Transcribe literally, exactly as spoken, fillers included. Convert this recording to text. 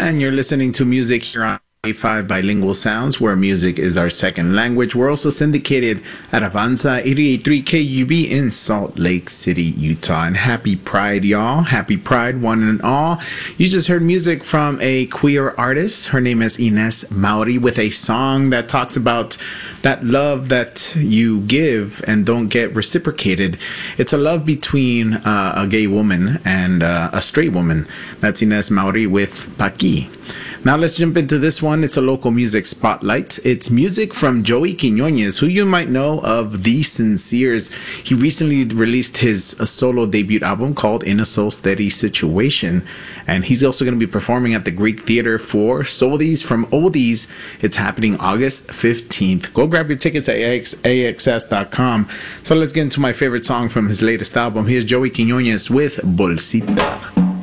And you're listening to music here on five Bilingual Sounds, where music is our second language. We're also syndicated at Avanza eighty-eight point three K U B in Salt Lake City, Utah. And happy Pride, y'all. Happy Pride, one and all. You just heard music from a queer artist. Her name is Ines Mauri, with a song that talks about that love that you give and don't get reciprocated. It's a love between uh, a gay woman and uh, a straight woman. That's Ines Mauri with Paqui. Now let's jump into this one. It's a local music spotlight. It's music from Joey Quiñones, who you might know of The Sinceres. He recently released his solo debut album called In a So Steady Situation. And he's also going to be performing at the Greek Theater for Soldies from Oldies. It's happening August fifteenth. Go grab your tickets at A X S dot com. So let's get into my favorite song from his latest album. Here's Joey Quiñones with Bolsita.